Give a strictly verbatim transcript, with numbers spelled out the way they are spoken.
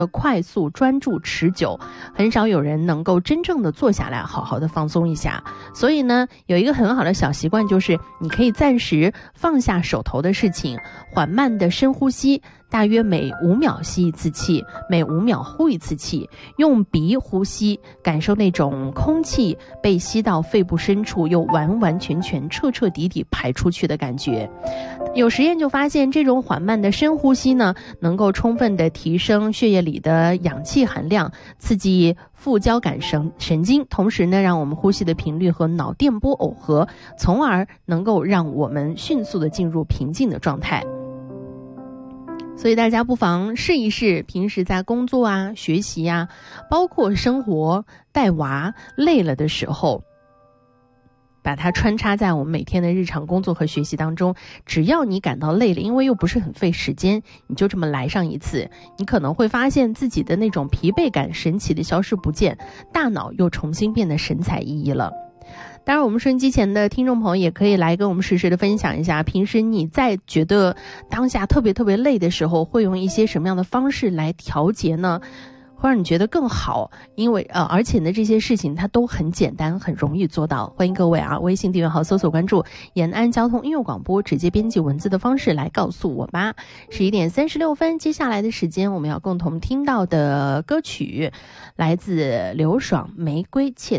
快速专注持久，很少有人能够真正的坐下来好好的放松一下。所以呢，有一个很好的小习惯，就是你可以暂时放下手头的事情，缓慢的深呼吸，大约每五秒吸一次气，每五秒呼一次气，用鼻呼吸，感受那种空气被吸到肺部深处，又完完全全彻彻底底排出去的感觉。有实验就发现，这种缓慢的深呼吸呢，能够充分的提升血液里的氧气含量，刺激副交感神神经，同时呢，让我们呼吸的频率和脑电波耦合，从而能够让我们迅速的进入平静的状态。所以大家不妨试一试，平时在工作啊、学习啊，包括生活、带娃累了的时候，把它穿插在我们每天的日常工作和学习当中。只要你感到累了，因为又不是很费时间，你就这么来上一次，你可能会发现自己的那种疲惫感神奇的消失不见，大脑又重新变得神采奕奕了。当然我们收音机前的听众朋友也可以来跟我们实时的分享一下，平时你在觉得当下特别特别累的时候，会用一些什么样的方式来调节呢？会让你觉得更好，因为呃，而且呢，这些事情它都很简单，很容易做到。欢迎各位啊，微信订阅号搜索关注延安交通音乐广播，直接编辑文字的方式来告诉我吧。十一点三十六分，接下来的时间我们要共同听到的歌曲来自刘爽《玫瑰窃